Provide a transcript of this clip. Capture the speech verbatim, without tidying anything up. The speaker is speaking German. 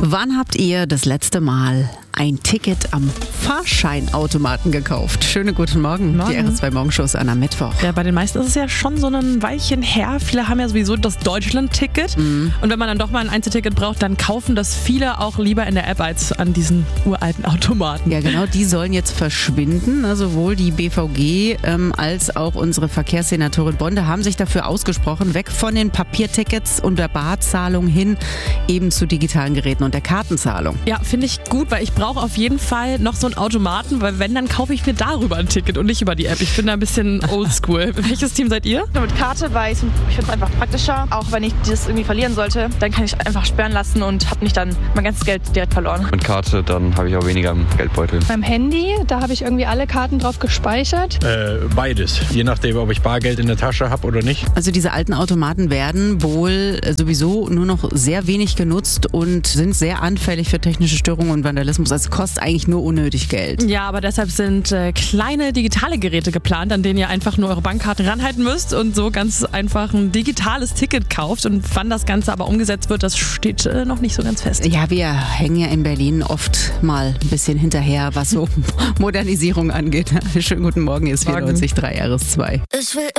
Wann habt ihr das letzte Mal ein Ticket am Fahrscheinautomaten gekauft? Schönen guten Morgen, Morgen. Die R S zwei Morgenshows an einem Mittwoch. Ja, bei den meisten ist es ja schon so ein Weilchen her. Viele haben ja sowieso das Deutschland-Ticket. Mhm. Und wenn man dann doch mal ein Einzelticket braucht, dann kaufen das viele auch lieber in der App als an diesen uralten Automaten. Ja, genau, die sollen jetzt verschwinden. Also sowohl die B V G ähm, als auch unsere Verkehrssenatorin Bonde haben sich dafür ausgesprochen, weg von den Papiertickets und der Barzahlung hin eben zu digitalen Geräten und der Kartenzahlung. Ja, finde ich gut, weil ich brauche auf jeden Fall noch so einen Automaten, weil wenn, dann kaufe ich mir darüber ein Ticket und nicht über die App. Ich bin da ein bisschen oldschool. Welches Team seid ihr? Mit Karte, weil ich, ich finde es einfach praktischer. Auch wenn ich das irgendwie verlieren sollte, dann kann ich einfach sperren lassen und habe nicht dann mein ganzes Geld direkt verloren. Mit Karte, dann habe ich auch weniger im Geldbeutel. Beim Handy, da habe ich irgendwie alle Karten drauf gespeichert. Äh, beides. Je nachdem, ob ich Bargeld in der Tasche habe oder nicht. Also diese alten Automaten werden wohl sowieso nur noch sehr wenig genutzt und sind sehr anfällig für technische Störungen und Vandalismus. Also kostet eigentlich nur unnötig Geld. Ja, aber deshalb sind äh, kleine digitale Geräte geplant, an denen ihr einfach nur eure Bankkarte ranhalten müsst und so ganz einfach ein digitales Ticket kauft. Und wann das Ganze aber umgesetzt wird, das steht äh, noch nicht so ganz fest. Ja, wir hängen ja in Berlin oft mal ein bisschen hinterher, was so Modernisierung angeht. Schönen guten Morgen, hier ist vierundneunzig Komma drei R S zwei. Ich will